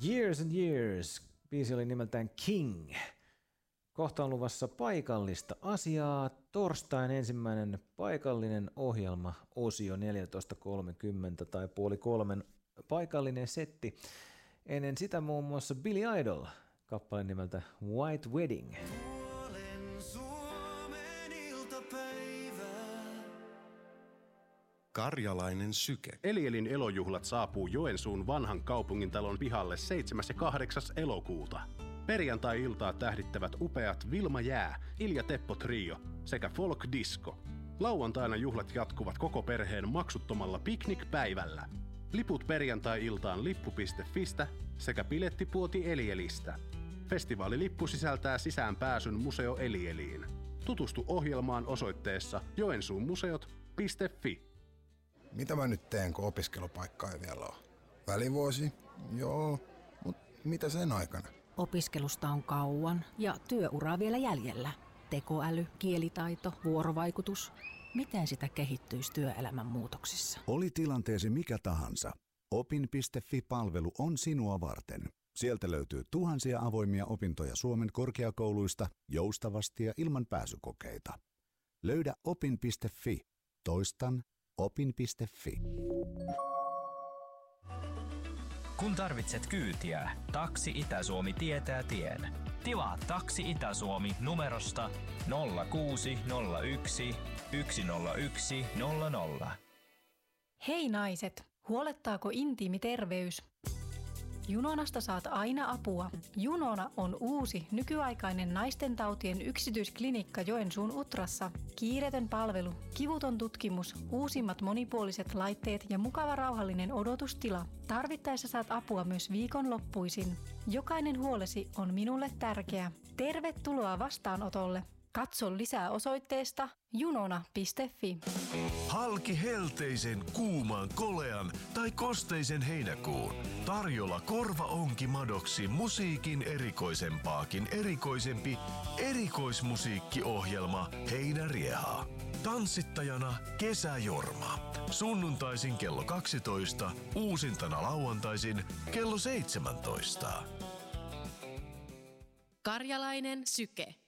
Years and Years. Biisi oli nimeltään King. Kohta on luvassa paikallista asiaa. Torstain ensimmäinen paikallinen ohjelma-osio 14.30 tai 2:30 paikallinen setti. Ennen sitä muun muassa Billy Idol, kappale nimeltä White Wedding. Karjalainen syke. Elielin elojuhlat saapuu Joensuun vanhan kaupungintalon pihalle 7. ja 8. elokuuta. Perjantai-iltaa tähdittävät upeat Vilma Jää, Ilja Teppo Trio sekä Folk Disco. Lauantaina juhlat jatkuvat koko perheen maksuttomalla piknikpäivällä. Liput perjantai-iltaan lippu.fistä sekä bilettipuoti Elielistä. Festivaalilippu sisältää sisäänpääsyn Museo Elieliin. Tutustu ohjelmaan osoitteessa joensuunmuseot.fi. Mitä mä nyt teen, kun opiskelupaikkaa ei vielä ole? Välivuosi? Joo, mutta mitä sen aikana? Opiskelusta on kauan ja työuraa vielä jäljellä. Tekoäly, kielitaito, vuorovaikutus. Miten sitä kehittyisi työelämän muutoksissa? Oli tilanteesi mikä tahansa. Opin.fi-palvelu on sinua varten. Sieltä löytyy tuhansia avoimia opintoja Suomen korkeakouluista joustavasti ja ilman pääsykokeita. Löydä opin.fi. Toistan opin.fi. Kun tarvitset kyytiä, Taksi Itä-Suomi tietää tien. Tilaa Taksi Itä-Suomi numerosta 0601 101 00. Hei naiset, huolettaako intiimiterveys? Junonasta saat aina apua. Junona on uusi, nykyaikainen naistentautien yksityisklinikka Joensuun Utrassa. Kiireetön palvelu, kivuton tutkimus, uusimmat monipuoliset laitteet ja mukava rauhallinen odotustila. Tarvittaessa saat apua myös viikonloppuisin. Jokainen huolesi on minulle tärkeä. Tervetuloa vastaanotolle. Katso lisää osoitteesta junona.fi. Halki helteisen, kuuman, kolean tai kosteisen heinäkuun. Tarjolla korvaonkimadoksi musiikin erikoisempaakin erikoisempi erikoismusiikkiohjelma Heinäriehaa. Tanssittajana Kesäjorma. Sunnuntaisin kello 12, uusintana lauantaisin kello 17. Karjalainen syke.